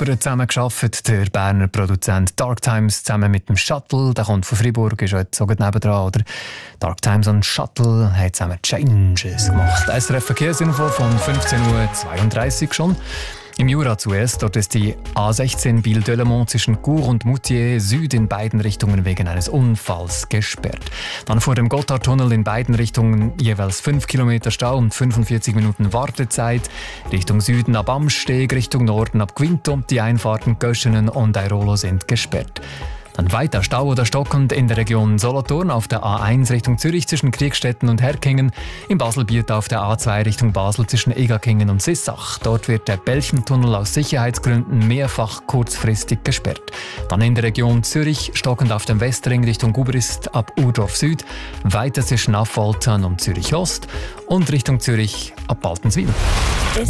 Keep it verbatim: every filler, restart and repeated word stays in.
aber zusammengearbeitet, der Berner Produzent Dark Times zusammen mit dem Shuttle, der kommt von Fribourg, ist heute so gut nebendran, oder? Dark Times und Shuttle haben zusammen Changes gemacht. S R F Verkehrsinfo von fünfzehn Uhr zweiunddreißig schon. Im Jura zuerst, dort ist die A sechzehn Biel-Delemont zwischen Chur und Moutier Süd in beiden Richtungen wegen eines Unfalls gesperrt. Dann vor dem Gotthardtunnel in beiden Richtungen jeweils fünf Kilometer Stau und fünfundvierzig Minuten Wartezeit. Richtung Süden ab Amsteg, Richtung Norden ab Quinto. Die Einfahrten Göschenen und Airolo sind gesperrt. Dann weiter Stau oder stockend in der Region Solothurn auf der A eins Richtung Zürich zwischen Kriegstetten und Herkingen, im Baselbiet auf der A zwei Richtung Basel zwischen Egakingen und Sissach. Dort wird der Belchentunnel aus Sicherheitsgründen mehrfach kurzfristig gesperrt. Dann in der Region Zürich stockend auf dem Westring Richtung Gubrist ab Urdorf Süd, weiter zwischen Affoltern und Zürich Ost und Richtung Zürich ab Baltenswil. S